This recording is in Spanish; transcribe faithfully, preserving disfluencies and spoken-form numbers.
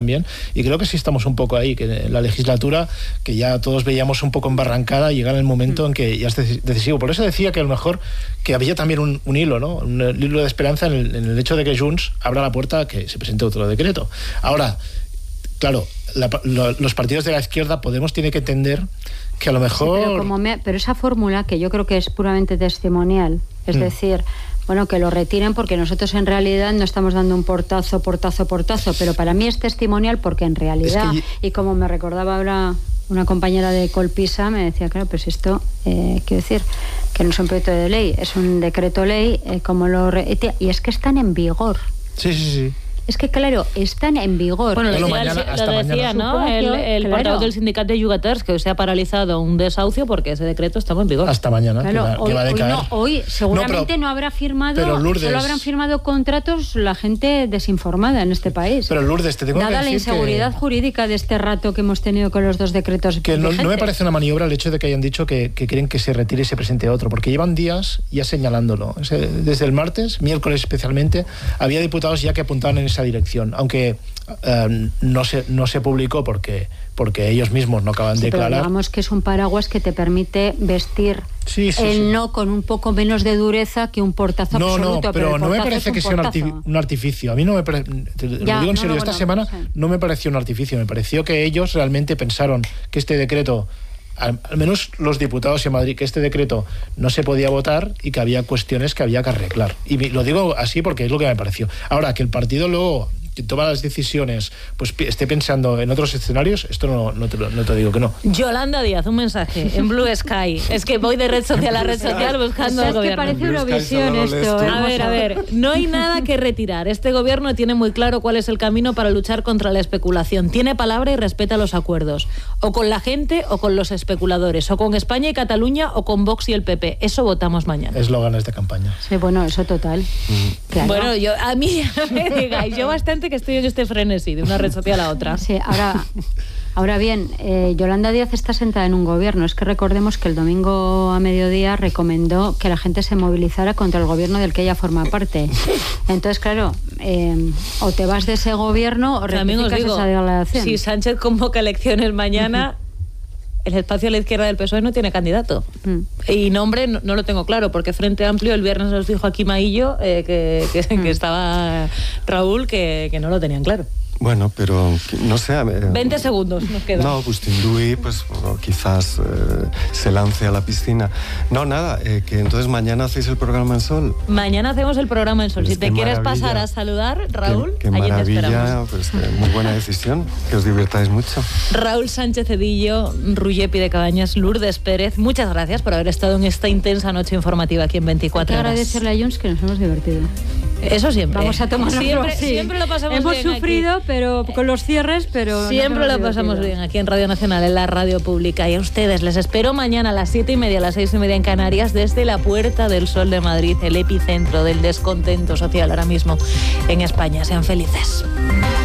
también, y creo que sí estamos un poco ahí, que en la legislatura, que ya todos veíamos un poco embarrancada, llegar el momento mm. en que ya es decisivo. Por eso decía que a lo mejor que había también un, un hilo, ¿no? Un hilo de esperanza en el, en el hecho de que Junts abra la puerta a que se presente otro decreto. Ahora, claro, la, lo, los partidos de la izquierda, Podemos tiene que entender que a lo mejor... Sí, pero, como me, pero esa fórmula, que yo creo que es puramente testimonial, es mm. decir, bueno, que lo retiren porque nosotros en realidad no estamos dando un portazo, portazo, portazo, pero para mí es testimonial porque en realidad, es que... y como me recordaba ahora una compañera de Colpisa, me decía, claro, pues esto, eh, quiero decir, que no es un proyecto de ley, es un decreto ley, eh, como lo... Re... y es que están en vigor. Sí, sí, sí. Es que, claro, están en vigor. Bueno, lo decía, mañana, el, lo decía ¿no? El, el claro. portavoz del sindicato de Yugaters, que hoy se ha paralizado un desahucio porque ese decreto estaba en vigor. Hasta mañana, claro, que va, hoy, que va a decaer. Hoy, no, hoy seguramente no, pero, no habrá firmado, pero Lourdes, solo habrán firmado contratos la gente desinformada en este país. Pero Lourdes, te tengo Dada que decir la inseguridad que, jurídica de este rato que hemos tenido con los dos decretos que no, no me parece una maniobra el hecho de que hayan dicho que, que quieren que se retire y se presente otro, porque llevan días ya señalándolo. Desde el martes, miércoles especialmente, había diputados ya que apuntaban en esa dirección, aunque Uh, no se no se publicó porque porque ellos mismos no acaban sí, de declarar. Pero digamos que es un paraguas que te permite vestir sí, sí, el sí. no con un poco menos de dureza que un portazo no, absoluto. No, pero, pero no me parece que sea un, arti- un artificio. A mí no me parece, te lo ya, digo en serio, no, no, esta bueno, semana sí. no me pareció un artificio, me pareció que ellos realmente pensaron que este decreto, al, al menos los diputados en Madrid, que este decreto no se podía votar y que había cuestiones que había que arreglar. Y lo digo así porque es lo que me pareció. Ahora, que el partido luego que toma las decisiones, pues esté pensando en otros escenarios, esto no, no, te, no te digo que no. Yolanda Díaz, un mensaje en Blue Sky. Es que voy de red social a red social buscando al gobierno. Es que parece Eurovisión esto. ¿eh? A ver, a ver, no hay nada que retirar. Este gobierno tiene muy claro cuál es el camino para luchar contra la especulación. Tiene palabra y respeta los acuerdos. O con la gente o con los especuladores. O con España y Cataluña o con Vox y el P P. Eso votamos mañana. Eslóganes de campaña. Sí, bueno, eso total. Mm. Claro. Bueno, yo a mí ya me digáis, yo bastante que estoy en este frenesí de una red social a otra. Sí, ahora, ahora bien, eh, Yolanda Díaz está sentada en un gobierno. Es que recordemos que el domingo a mediodía recomendó que la gente se movilizara contra el gobierno del que ella forma parte. Entonces, claro, eh, o te vas de ese gobierno o rectificas esa declaración. Si Sánchez convoca elecciones mañana, el espacio a la izquierda del P S O E no tiene candidato. Mm. Y nombre no, no lo tengo claro, porque Frente Amplio el viernes nos dijo aquí Maillo eh, que, que, mm. que estaba Raúl, que, que no lo tenían claro. Bueno, pero no sé... Eh, veinte segundos nos quedan. No, Agustín pues bueno, quizás eh, se lance a la piscina. No, nada, eh, que entonces mañana hacéis el programa en Sol. Mañana hacemos el programa en Sol. Pues si te quieres maravilla. pasar a saludar, Raúl, qué, qué allí maravilla, te esperamos. Pues, eh, muy buena decisión, que os divirtáis mucho. Raúl Sánchez Cedillo, Ruyepi de Cabañas, Lourdes Pérez, muchas gracias por haber estado en esta intensa noche informativa aquí en veinticuatro horas. Agradecerle a Junts que nos hemos divertido. Eso siempre. Vamos a tomarlo siempre, así. Siempre lo pasamos Hemos bien sufrido, aquí. pero con los cierres, pero... Siempre lo pasamos bien aquí en Radio Nacional, en la radio pública. Y a ustedes les espero mañana a las siete y media, a las seis y media en Canarias, desde la Puerta del Sol de Madrid, el epicentro del descontento social ahora mismo en España. Sean felices.